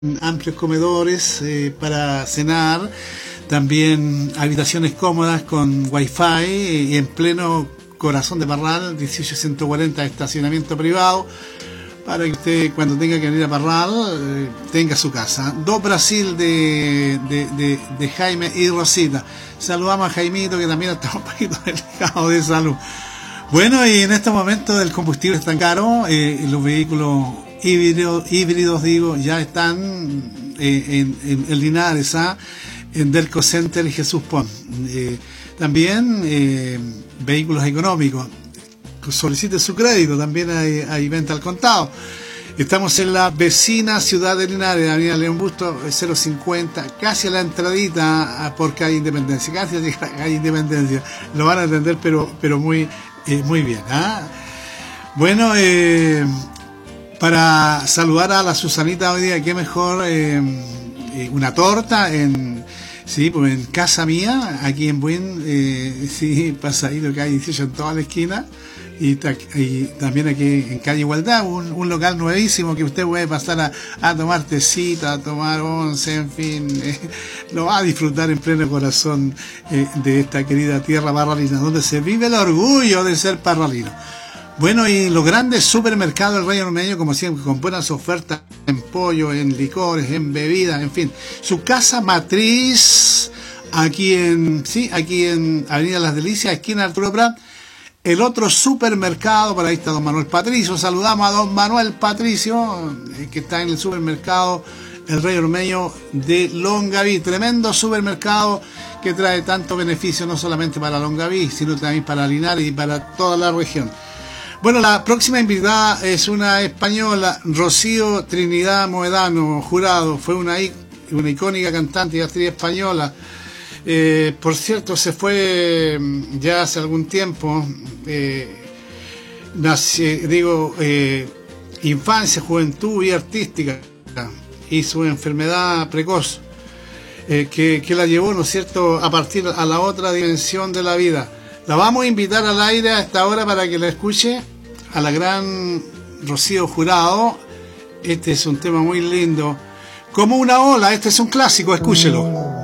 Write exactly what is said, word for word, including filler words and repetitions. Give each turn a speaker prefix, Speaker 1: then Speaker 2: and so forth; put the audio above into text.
Speaker 1: amplios comedores eh, para cenar, también habitaciones cómodas con wifi y en pleno corazón de Parral, dieciocho ciento cuarenta, estacionamiento privado, para que usted cuando tenga que venir a Parral eh, tenga su casa. Dos Brasil de, de, de, de Jaime y Rosita. Saludamos a Jaimito, que también está un poquito delicado de salud. Bueno, y en estos momentos el combustible es tan caro, eh, los vehículos híbridos, híbridos digo, ya están eh, en, en, en Linares, ¿ah? En Delco Center y Jesús Pon. Eh, también eh, vehículos económicos. Solicite su crédito, también hay, hay venta al contado. Estamos en la vecina ciudad de Linares, avenida León Busto, cero cincuenta, casi a la entradita por calle Independencia, casi a la calle Independencia. Lo van a entender, pero, pero muy, eh, muy bien. ¿Ah? Bueno, eh, para saludar a la Susanita hoy día, qué mejor eh, eh, una torta en... Sí, pues en casa mía, aquí en Buen, eh, sí, pasadito calle dieciocho en toda la esquina, y, y también aquí en calle Igualdad, un, un local nuevísimo que usted puede pasar a, a tomar tecita, a tomar once, en fin, eh, lo va a disfrutar en pleno corazón eh, de esta querida tierra parralina, donde se vive el orgullo de ser parralino. Bueno, y los grandes supermercados del Rey Ormeño, como siempre, con buenas ofertas en pollo, en licores, en bebidas, en fin. Su casa matriz, aquí en, sí, aquí en Avenida Las Delicias, esquina Arturo Prat. El otro supermercado, para ahí está don Manuel Patricio. Saludamos a don Manuel Patricio, que está en el supermercado El Rey Ormeño de Longaví. Tremendo supermercado que trae tanto beneficio, no solamente para Longaví, sino también para Linares y para toda la región. Bueno, la próxima invitada es una española, Rocío Trinidad Moedano Jurado. Fue una, una icónica cantante y actriz española. Eh, por cierto, se fue ya hace algún tiempo. Eh, nací, digo, eh, infancia, juventud y artística. Y su enfermedad precoz, eh, que, que la llevó, ¿no es cierto?, a partir a la otra dimensión de la vida. La vamos a invitar al aire a esta hora para que la escuche, a la gran Rocío Jurado. Este es un tema muy lindo. Como una ola, este es un clásico, escúchelo.